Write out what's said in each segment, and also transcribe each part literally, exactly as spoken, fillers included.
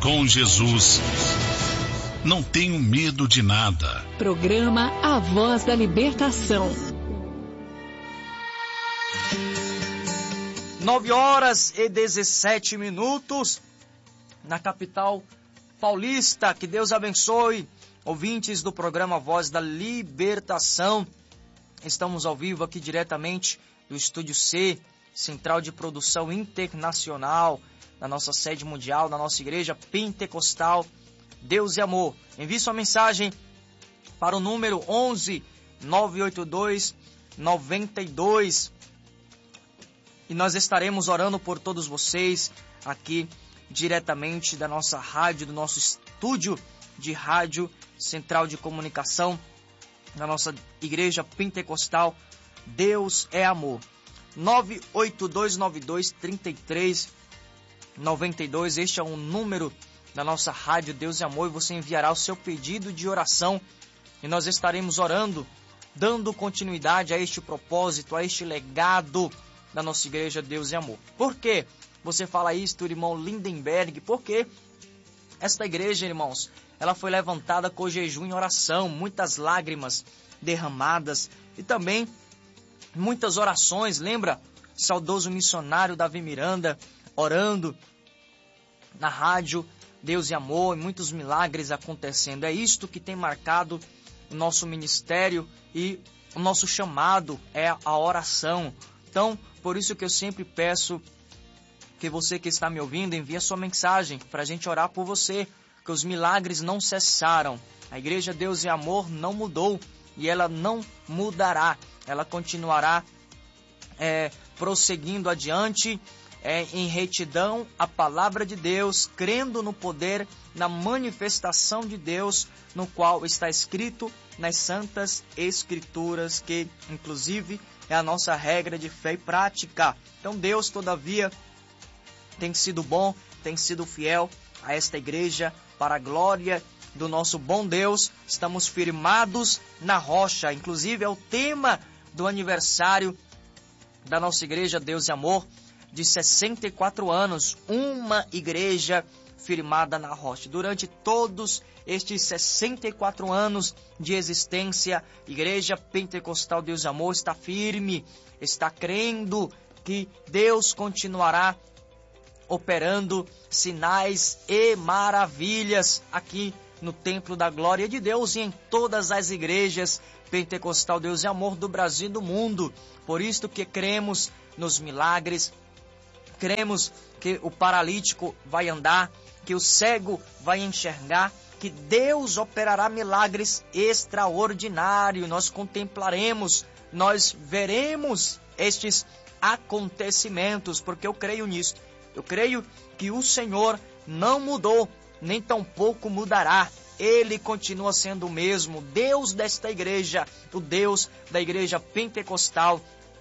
Com Jesus, não tenho medo de nada. Programa A Voz da Libertação. Nove horas e dezessete minutos na capital paulista. Que Deus abençoe, ouvintes do programa Voz da Libertação. Estamos ao vivo aqui diretamente do Estúdio C, Central de Produção Internacional, da nossa sede mundial, da nossa igreja pentecostal Deus e Amor. Envie sua mensagem para o número onze, nove oito dois, noventa e dois. E nós estaremos orando por todos vocês aqui diretamente da nossa rádio, do nosso estúdio de rádio Central de Comunicação, da nossa igreja pentecostal Deus é Amor. nove oito dois nove dois, três três nove dois, este é o número da nossa rádio Deus e Amor, e você enviará o seu pedido de oração e nós estaremos orando, dando continuidade a este propósito, a este legado da nossa igreja Deus e Amor. Por que você fala isto, irmão Lindenberg? Porque esta igreja, irmãos, ela foi levantada com jejum e oração, muitas lágrimas derramadas e também muitas orações. Lembra? Saudoso missionário Davi Miranda orando na rádio Deus e Amor, e muitos milagres acontecendo. É isto que tem marcado o nosso ministério e o nosso chamado é a oração. Então, por isso que eu sempre peço que você que está me ouvindo, envie a sua mensagem para a gente orar por você, que os milagres não cessaram. A igreja Deus e Amor não mudou e ela não mudará. Ela continuará é, prosseguindo adiante é, em retidão à palavra de Deus, crendo no poder, na manifestação de Deus, no qual está escrito nas Santas Escrituras, que inclusive é a nossa regra de fé e prática. Então Deus, todavia, tem sido bom, tem sido fiel a esta igreja, para a glória do nosso bom Deus. Estamos firmados na rocha, inclusive é o tema do aniversário da nossa igreja Deus e Amor, de sessenta e quatro anos, uma igreja firmada na rocha. Durante todos estes sessenta e quatro anos de existência, Igreja Pentecostal Deus e Amor está firme, está crendo que Deus continuará operando sinais e maravilhas aqui no Templo da Glória de Deus e em todas as igrejas Pentecostal Deus e Amor do Brasil e do mundo. Por isto que cremos nos milagres, cremos que o paralítico vai andar, que o cego vai enxergar, que Deus operará milagres extraordinários. Nós contemplaremos, nós veremos estes acontecimentos, porque eu creio nisso. Eu creio que o Senhor não mudou, nem tampouco mudará. Ele continua sendo o mesmo, Deus desta igreja, o Deus da igreja pentecostal.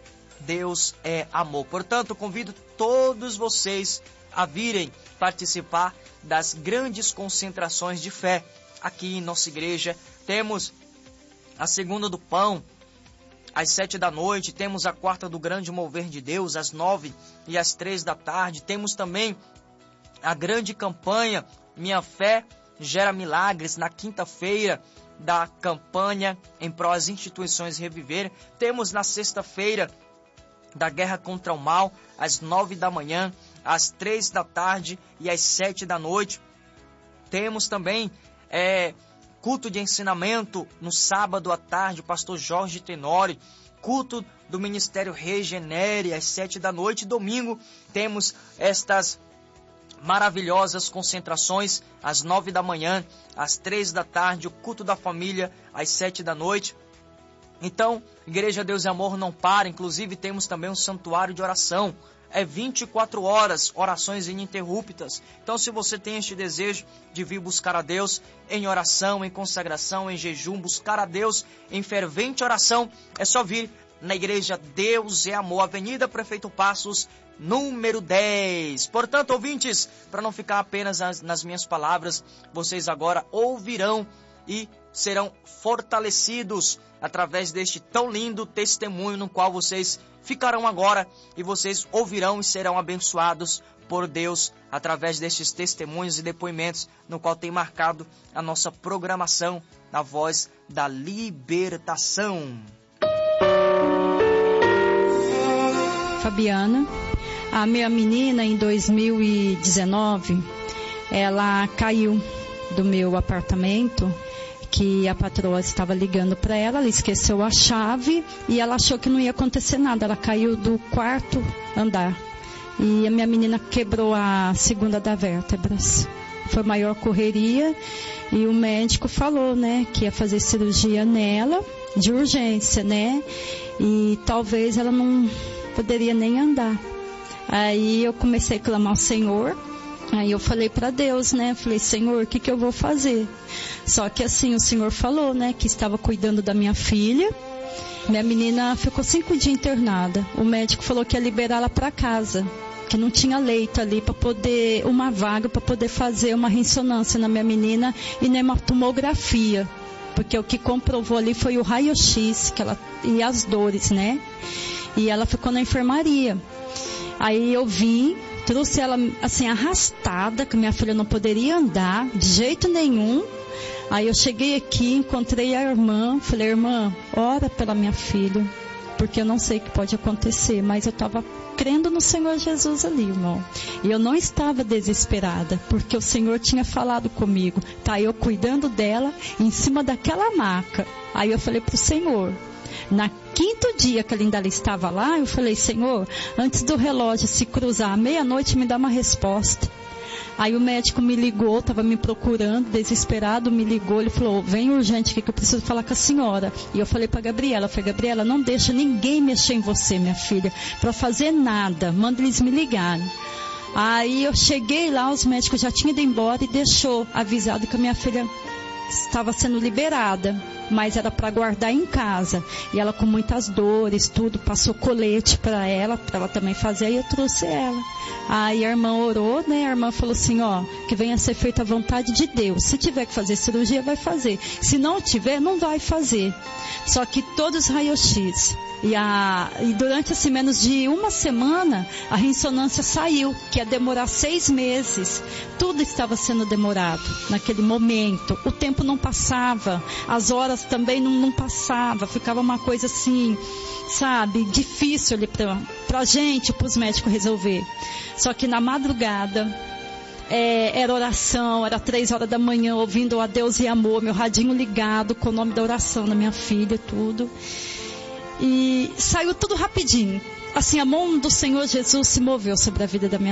Deus é amor. Portanto, convido todos vocês a virem participar das grandes concentrações de fé aqui em nossa igreja. Temos a segunda do pão às sete da noite, temos a quarta do grande mover de Deus às nove e às três da tarde. Temos também a grande campanha Minha Fé Gera Milagres na quinta-feira da campanha em prol às instituições Reviver. Temos na sexta-feira da guerra contra o mal, às nove da manhã, às três da tarde e às sete da noite. Temos também é, culto de ensinamento no sábado à tarde, o pastor Jorge Tenório. Culto do Ministério Regenere, às sete da noite. Domingo temos estas maravilhosas concentrações, às nove da manhã, às três da tarde, o culto da família, às sete da noite. Então, Igreja Deus e Amor não para, inclusive temos também um santuário de oração. É vinte e quatro horas, orações ininterruptas. Então, se você tem este desejo de vir buscar a Deus em oração, em consagração, em jejum, buscar a Deus em fervente oração, é só vir na Igreja Deus é Amor, Avenida Prefeito Passos, número dez. Portanto, ouvintes, para não ficar apenas nas, nas minhas palavras, vocês agora ouvirão e serão fortalecidos através deste tão lindo testemunho no qual vocês ficarão agora e vocês ouvirão e serão abençoados por Deus através destes testemunhos e depoimentos, no qual tem marcado a nossa programação na Voz da Libertação. Fabiana, a minha menina em dois mil e dezenove, ela caiu do meu apartamento, que a patroa estava ligando para ela, ela esqueceu a chave e ela achou que não ia acontecer nada, ela caiu do quarto andar e a minha menina quebrou a segunda das vértebras. Foi maior correria e o médico falou, né, que ia fazer cirurgia nela, de urgência, né, e talvez ela não poderia nem andar. Aí eu comecei a clamar ao Senhor. Aí eu falei para Deus, né? Falei, Senhor, o que que eu vou fazer? Só que assim, o Senhor falou, né? Que estava cuidando da minha filha. Minha menina ficou cinco dias internada. O médico falou que ia liberar ela para casa. Que não tinha leito ali para poder, uma vaga para poder fazer uma ressonância na minha menina e nem uma tomografia. Porque o que comprovou ali foi o raio-x que ela, e as dores, né? E ela ficou na enfermaria. Aí eu vim, trouxe ela assim arrastada, que minha filha não poderia andar de jeito nenhum. Aí eu cheguei aqui, encontrei a irmã, falei, irmã, ora pela minha filha, porque eu não sei o que pode acontecer, mas eu estava crendo no Senhor Jesus ali, irmão. E eu não estava desesperada, porque o Senhor tinha falado comigo. Tá eu cuidando dela em cima daquela maca. Aí eu falei pro Senhor, na quinto dia que ela ainda estava lá, eu falei, Senhor, antes do relógio se cruzar à meia-noite, me dá uma resposta. Aí o médico me ligou, estava me procurando, desesperado, me ligou, ele falou, vem urgente aqui que eu preciso falar com a senhora. E eu falei para Gabriela, eu falei, Gabriela, não deixa ninguém mexer em você, minha filha, para fazer nada, manda eles me ligarem. Aí eu cheguei lá, os médicos já tinham ido embora e deixou avisado que a minha filha estava sendo liberada, mas era para guardar em casa. E ela com muitas dores, tudo, passou colete para ela, para ela também fazer, e eu trouxe ela. Aí a irmã orou, né? A irmã falou assim, ó, que venha ser feita a vontade de Deus. Se tiver que fazer cirurgia, vai fazer. Se não tiver, não vai fazer. Só que todos raio-x. E, a, e durante assim, menos de uma semana, a ressonância saiu, que ia demorar seis meses. Tudo estava sendo demorado naquele momento. O tempo não passava, as horas também não, não passavam. Ficava uma coisa assim, sabe, difícil ali pra, pra gente, pros médicos resolver. Só que na madrugada, É, era oração, era três horas da manhã, ouvindo a Deus e Amor, meu radinho ligado com o nome da oração da minha filha, tudo. E saiu tudo rapidinho. Assim, a mão do Senhor Jesus se moveu sobre a vida da minha